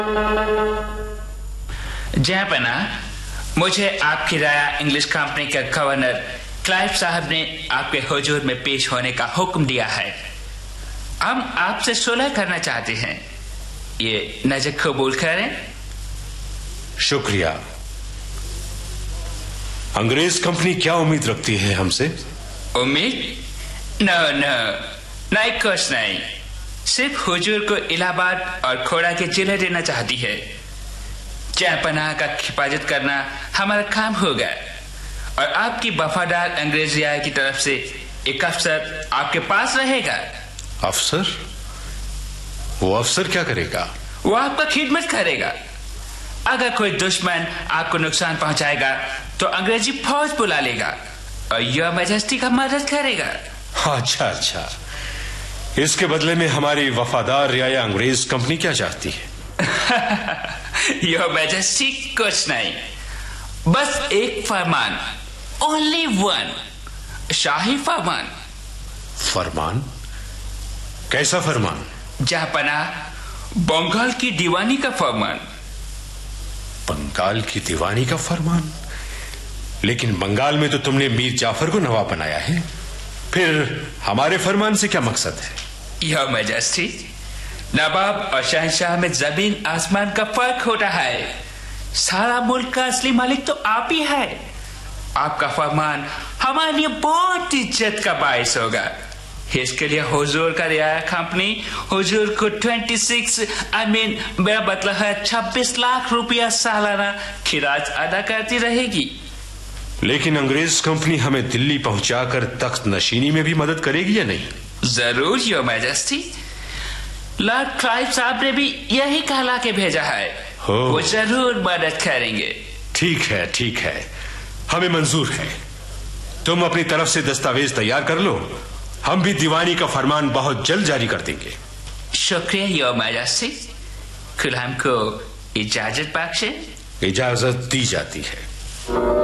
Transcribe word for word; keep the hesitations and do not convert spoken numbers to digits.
जहाँपना, मुझे आपकी राया English company के गवर्नर क्लाइव साहब ने आपके हुजूर में पेश होने का हुक्म दिया है। हम आपसे सुलह करना चाहते हैं, ये नजर कबूल करें? शुक्रिया। अंग्रेज कंपनी क्या उम्मीद रखती है हमसे? उम्मीद? नो नो, नहीं कुछ नहीं। सिर्फ हुजूर को इलाहाबाद और खोड़ा के जिले देना चाहती है। जहाँपनाह का हिफाजत करना हमारा काम होगा और आपकी वफादार अंग्रेज रियाया की तरफ से एक अफसर आपके पास रहेगा। अफसर? वो अफसर क्या करेगा? वो आपका खिदमत करेगा। अगर कोई दुश्मन आपको नुकसान पहुंचाएगा तो अंग्रेजी फौज बुला लेगा और योर मैजेस्टी का मदद करेगा। अच्छा अच्छा, इसके बदले में हमारी वफादार रियाया अंग्रेज कंपनी क्या चाहती है? योर मैजेस्टी कुछ नहीं, बस एक फरमान, ओनली वन, शाही फरमान। फरमान? कैसा फरमान? जहाँपनाह, बंगाल की दीवानी का फरमान। बंगाल की दीवानी का फरमान? लेकिन बंगाल में तो तुमने मीर जाफर को नवाब बनाया है, फिर हमारे फरमान से क्या मकसद है? योर मैजेस्टी, नवाब और शहंशाह में जमीन आसमान का फर्क होता है। सारा मुल्क का असली मालिक तो आप ही है। आपका फरमान हमारे लिए बहुत इज्जत का बाइस होगा। इसके लिए हुजूर का रियाया कंपनी हुजूर को छब्बीस आई मीन मेरा मतलब है छब्बीस लाख रुपया सालाना खिराज अदा करती रहेगी। लेकिन अंग्रेज कंपनी हमें दिल्ली पहुंचाकर तख्त नशीनी में भी मदद करेगी या नहीं? जरूर योर मैजेस्टी। लॉर्ड क्लाइव साहब ने भी यही कहला के भेजा है, वो जरूर मदद करेंगे। ठीक है ठीक है, हमें मंजूर है। तुम अपनी तरफ से दस्तावेज तैयार कर लो, हम भी दीवानी का फरमान बहुत जल्द जारी कर देंगे। शुक्रिया योर मैजेस्टी। खुदा हमको इजाजत बख्शे। इजाजत दी जाती है।